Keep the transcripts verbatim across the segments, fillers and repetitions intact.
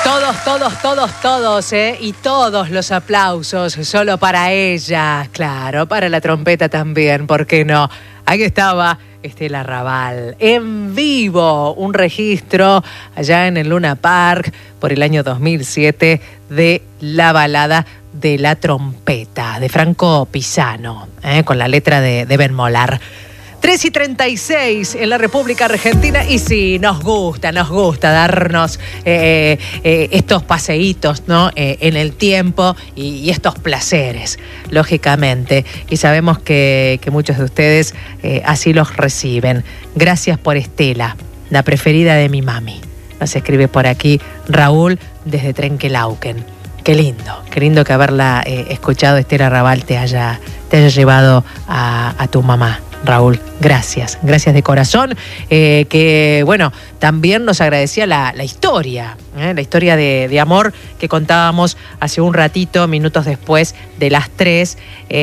Todos, todos, todos, todos, ¿eh? Y todos los aplausos solo para ella. Claro, para la trompeta también, ¿por qué no? Ahí estaba Estela Raval, en vivo, un registro allá en el Luna Park por el año dos mil siete de la balada de la trompeta de Franco Pisano, ¿eh? Con la letra de, de Ben Molar. tres y treinta y seis en la República Argentina y sí, nos gusta, nos gusta darnos eh, eh, estos paseitos, ¿no? Eh, en el tiempo y, y estos placeres, lógicamente. Y sabemos que, que muchos de ustedes eh, así los reciben. Gracias por Estela, la preferida de mi mami. Nos escribe por aquí Raúl desde Trenquelauquen. Qué lindo, qué lindo que haberla eh, escuchado, Estela Raval, te haya, te haya llevado a, a tu mamá. Raúl, gracias, gracias de corazón, eh, que bueno, también nos agradecía la, la historia, eh, la historia de, de amor que contábamos hace un ratito, minutos después de las tres,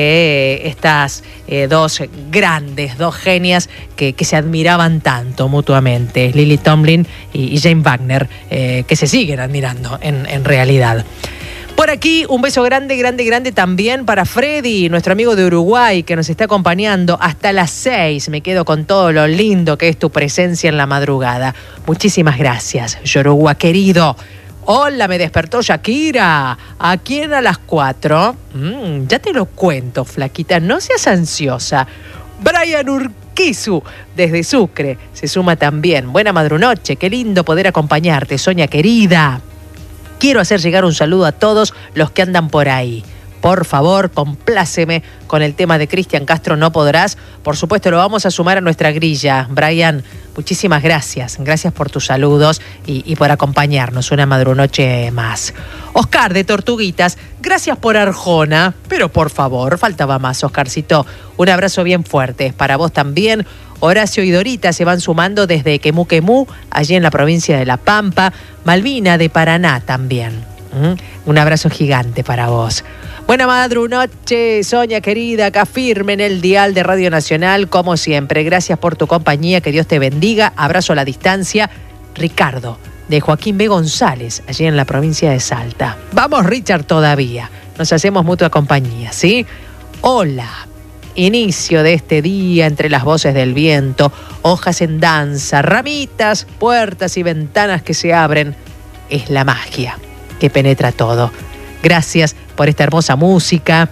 eh, estas eh, dos grandes, dos genias que, que se admiraban tanto mutuamente, Lily Tomlin y, y Jane Wagner, eh, que se siguen admirando en, en realidad. Por aquí, un beso grande, grande, grande también para Freddy, nuestro amigo de Uruguay, que nos está acompañando hasta las seis. Me quedo con todo lo lindo que es tu presencia en la madrugada. Muchísimas gracias, Yoruba querido. Hola, me despertó Shakira. ¿A quién a las cuatro? Mm, ya te lo cuento, flaquita, no seas ansiosa. Brian Urquizu, desde Sucre, se suma también. Buena madrunoche, qué lindo poder acompañarte, Sonia querida. Quiero hacer llegar un saludo a todos los que andan por ahí. Por favor, compláceme con el tema de Cristian Castro, No Podrás. Por supuesto, lo vamos a sumar a nuestra grilla. Brian, muchísimas gracias. Gracias por tus saludos y, y por acompañarnos una madrunoche más. Oscar de Tortuguitas, gracias por Arjona. Pero por favor, faltaba más, Oscarcito. Un abrazo bien fuerte. Para vos también. Horacio y Dorita se van sumando desde Quemú Quemú, allí en la provincia de La Pampa. Malvina de Paraná también. ¿Mm? Un abrazo gigante para vos. Buena madrunoche, Sonia querida, acá firme en el dial de Radio Nacional, como siempre. Gracias por tu compañía, que Dios te bendiga. Abrazo a la distancia. Ricardo, de Joaquín B. González, allí en la provincia de Salta. Vamos, Richard, todavía. Nos hacemos mutua compañía, ¿sí? Hola. Inicio de este día entre las voces del viento, hojas en danza, ramitas, puertas y ventanas que se abren. Es la magia que penetra todo. Gracias por esta hermosa música.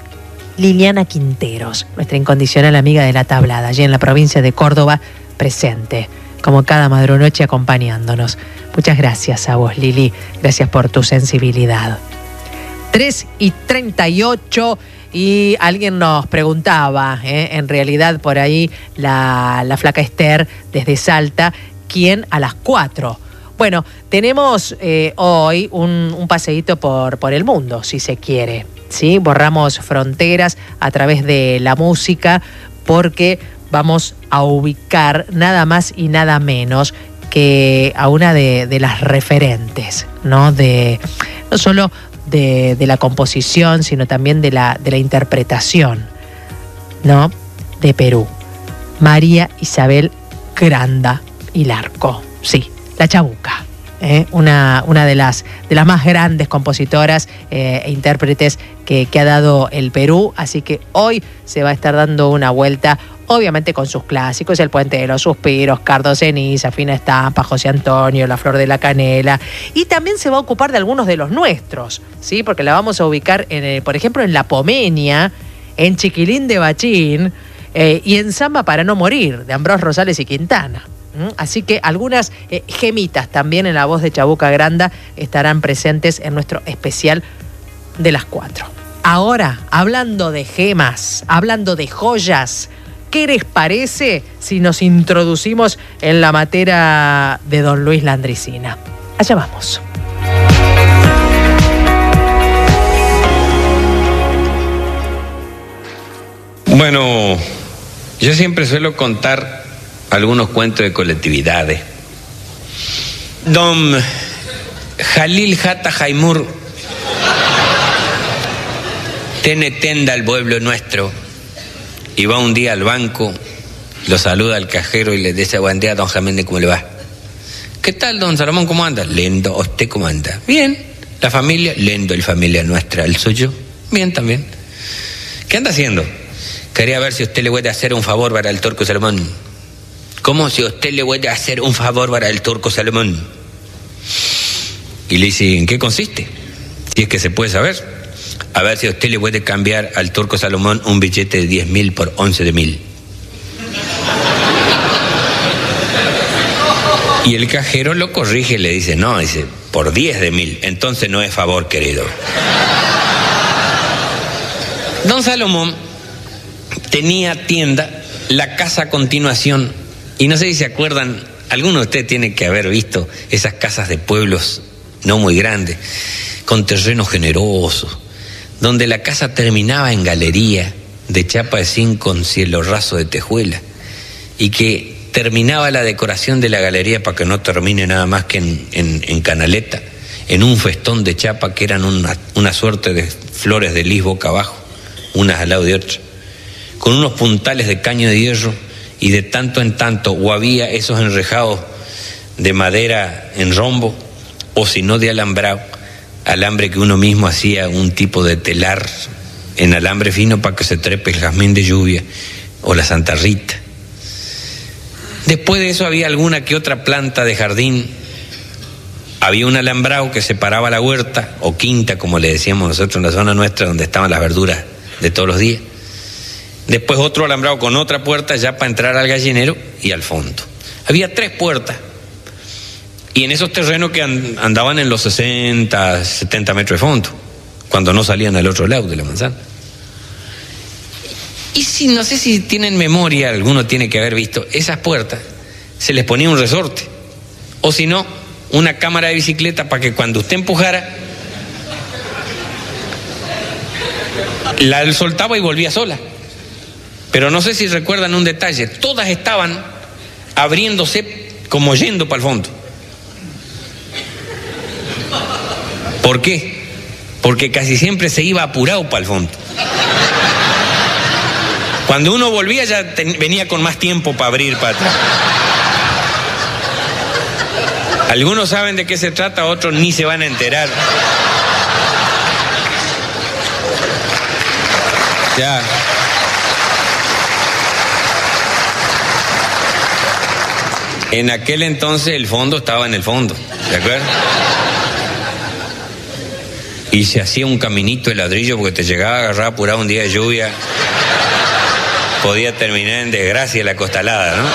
Liliana Quinteros, nuestra incondicional amiga de la tablada, allí en la provincia de Córdoba, presente, como cada madrunoche acompañándonos. Muchas gracias a vos, Lili. Gracias por tu sensibilidad. tres y treinta y ocho. Y alguien nos preguntaba, ¿eh? en realidad por ahí la, la flaca Esther desde Salta, ¿quién a las cuatro? Bueno, tenemos eh, hoy un, un paseíto por, por el mundo, si se quiere, ¿sí? Borramos fronteras a través de la música porque vamos a ubicar nada más y nada menos que a una de, de las referentes, ¿no? De, no solo De, de la composición, sino también de la, de la interpretación, ¿no? De Perú. María Isabel Granda y Larco. Sí, la Chabuca. ¿eh? Una, una de las, de las más grandes compositoras eh, e intérpretes que, que ha dado el Perú. Así que hoy se va a estar dando una vuelta, obviamente con sus clásicos, El Puente de los Suspiros, Cardo Ceniza, Fina Estampa, José Antonio, La Flor de la Canela. Y también se va a ocupar de algunos de los nuestros, ¿sí? Porque la vamos a ubicar, en el, por ejemplo, en La Pomenia, en Chiquilín de Bachín eh, y en Samba para no morir, de Ambrós Rosales y Quintana. ¿Mm? Así que algunas eh, gemitas también en la voz de Chabuca Granda estarán presentes en nuestro especial de las cuatro. Ahora, hablando de gemas, hablando de joyas, ¿qué les parece si nos introducimos en la materia de don Luis Landricina? Allá vamos. Bueno, yo siempre suelo contar algunos cuentos de colectividades. Don Jalil Jata Jaimur tiene tenda al pueblo nuestro y va un día al banco, lo saluda al cajero y le dice: buen día, don Jiménez, ¿cómo le va? ¿Qué tal, don Salomón? ¿Cómo anda? Lindo. ¿Usted cómo anda? Bien. ¿La familia? Lindo, la familia nuestra. ¿El suyo? Bien también. ¿Qué anda haciendo? Quería ver si usted le puede hacer un favor para el turco Salomón. ¿Cómo? Si usted le puede hacer un favor para el turco Salomón. Y le dice, ¿en qué consiste? Si es que se puede saber. A ver si usted le puede cambiar al turco Salomón un billete de diez mil por once de mil. Y el cajero lo corrige y le dice, no, dice, por diez de mil. Entonces no es favor, querido. Don Salomón tenía tienda, la casa a continuación, y no sé si se acuerdan, alguno de ustedes tiene que haber visto esas casas de pueblos no muy grandes, con terrenos generosos, donde la casa terminaba en galería de chapa de zinc con cielo raso de tejuela, y que terminaba la decoración de la galería para que no termine nada más que en, en, en canaleta, en un festón de chapa que eran una, una suerte de flores de lis boca abajo, unas al lado de otras, con unos puntales de caño de hierro, y de tanto en tanto o había esos enrejados de madera en rombo, o si no de alambrado, alambre que uno mismo hacía un tipo de telar en alambre fino para que se trepe el jazmín de lluvia o la Santa Rita. Después de eso había alguna que otra planta de jardín. Había un alambrado que separaba la huerta, o quinta como le decíamos nosotros en la zona nuestra, donde estaban las verduras de todos los días. Después otro alambrado con otra puerta ya para entrar al gallinero y al fondo. Había tres puertas. Y en esos terrenos que andaban en los sesenta, setenta metros de fondo, cuando no salían al otro lado de la manzana. Y si, no sé si tienen memoria, alguno tiene que haber visto, esas puertas se les ponía un resorte, o si no, una cámara de bicicleta para que cuando usted empujara, la soltaba y volvía sola. Pero no sé si recuerdan un detalle, todas estaban abriéndose como yendo para el fondo. ¿Por qué? Porque casi siempre se iba apurado para el fondo. Cuando uno volvía ya ten, venía con más tiempo para abrir para atrás. Algunos saben de qué se trata, otros ni se van a enterar. Ya. En aquel entonces el fondo estaba en el fondo, ¿de acuerdo? Y se hacía un caminito de ladrillo porque te llegaba a agarrar apurado un día de lluvia. Podía terminar en desgracia la costalada, ¿no?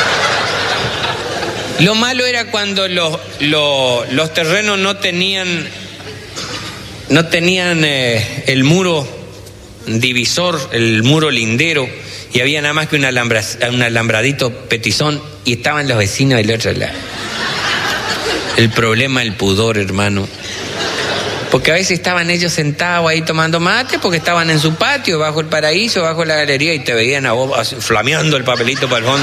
Lo malo era cuando los, los, los terrenos no tenían, no tenían eh, el muro divisor, el muro lindero, y había nada más que un, alambra, un alambradito petizón, y estaban los vecinos del otro lado. El problema, el pudor, hermano. Porque a veces estaban ellos sentados ahí tomando mate, porque estaban en su patio, bajo el paraíso, bajo la galería, y te veían a vos flameando el papelito para el fondo.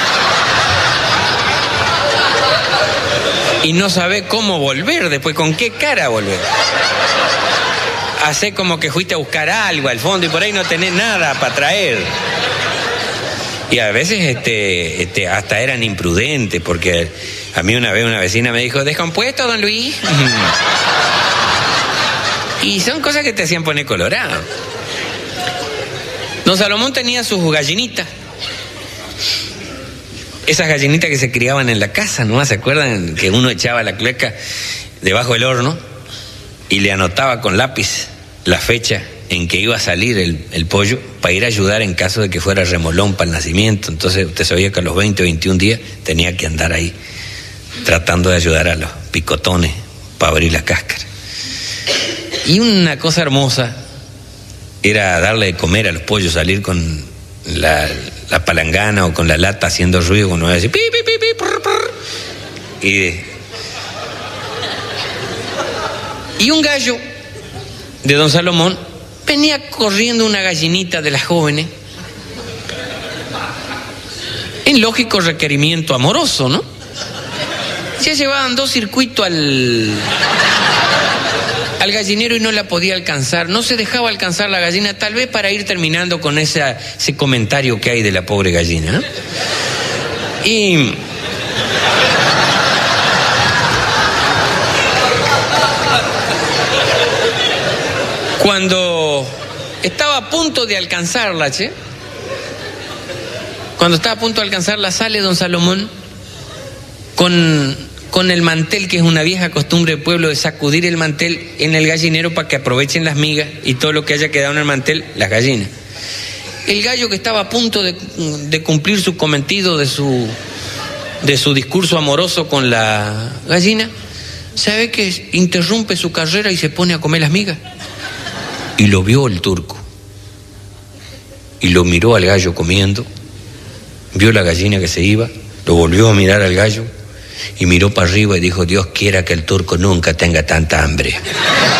Y no sabés cómo volver después, con qué cara volver. Hacé como que fuiste a buscar algo al fondo y por ahí no tenés nada para traer. Y a veces este, este, hasta eran imprudentes, porque a mí una vez una vecina me dijo, ¿descompuesto, don Luis? Y son cosas que te hacían poner colorado. Don Salomón tenía sus gallinitas. Esas gallinitas que se criaban en la casa, ¿no? ¿Se acuerdan? Que uno echaba la cloaca debajo del horno y le anotaba con lápiz la fecha en que iba a salir el, el pollo para ir a ayudar en caso de que fuera remolón para el nacimiento. Entonces usted sabía que a los veinte o veintiún días tenía que andar ahí tratando de ayudar a los picotones para abrir la cáscara. Y una cosa hermosa era darle de comer a los pollos, salir con la, la palangana o con la lata haciendo ruido, cuando iba a decir pi, pi, pi, pi, prr, prr. Y, y un gallo de don Salomón venía corriendo una gallinita de las jóvenes en lógico requerimiento amoroso, ¿no? Ya llevaban dos circuitos al... al gallinero y no la podía alcanzar, no se dejaba alcanzar la gallina, tal vez para ir terminando con esa, ese comentario que hay de la pobre gallina, ¿no? Y Cuando estaba a punto de alcanzarla, che, cuando estaba a punto de alcanzarla, sale don Salomón con, con el mantel, que es una vieja costumbre del pueblo de sacudir el mantel en el gallinero para que aprovechen las migas y todo lo que haya quedado en el mantel, las gallinas. El gallo, que estaba a punto de, de cumplir su cometido de su, de su discurso amoroso con la gallina, ¿sabe que interrumpe su carrera y se pone a comer las migas? Y lo vio el turco. Y lo miró al gallo comiendo, vio la gallina que se iba, lo volvió a mirar al gallo y miró para arriba y dijo: Dios quiera que el turco nunca tenga tanta hambre.